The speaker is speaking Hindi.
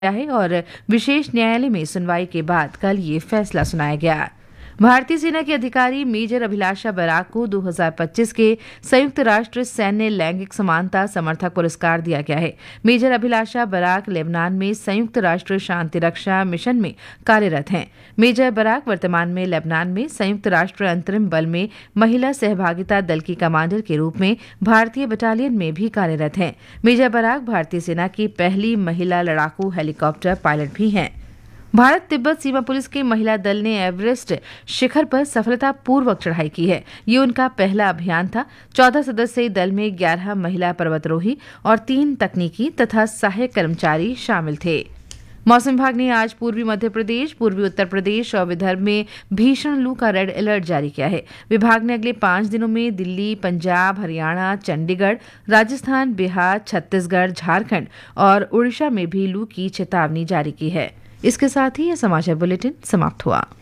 है और विशेष न्यायालय में सुनवाई के बाद कल ये फैसला सुनाया गया। भारतीय सेना के अधिकारी मेजर अभिलाषा बराक को 2025 के संयुक्त राष्ट्र सैन्य लैंगिक समानता समर्थक पुरस्कार दिया गया है। मेजर अभिलाषा बराक लेबनान में संयुक्त राष्ट्र शांति रक्षा मिशन में कार्यरत हैं। मेजर बराक वर्तमान में लेबनान में संयुक्त राष्ट्र अंतरिम बल में महिला सहभागिता दल की कमांडर के रूप में भारतीय बटालियन में भी कार्यरत हैं। मेजर बराक भारतीय सेना की पहली महिला लड़ाकू हेलीकॉप्टर पायलट भी हैं। भारत तिब्बत सीमा पुलिस के महिला दल ने एवरेस्ट शिखर पर सफलतापूर्वक चढ़ाई की है। ये उनका पहला अभियान था। 14 सदस्यीय दल में 11 महिला पर्वतारोही और 3 तकनीकी तथा सहायक कर्मचारी शामिल थे। मौसम विभाग ने आज पूर्वी मध्य प्रदेश, पूर्वी उत्तर प्रदेश और विदर्भ में भीषण लू का रेड अलर्ट जारी किया है। विभाग ने अगले 5 दिनों में दिल्ली, पंजाब, हरियाणा, चंडीगढ़, राजस्थान, बिहार, छत्तीसगढ़, झारखंड और उड़ीसा में भी लू की चेतावनी जारी की है। इसके साथ ही यह समाचार बुलेटिन समाप्त हुआ।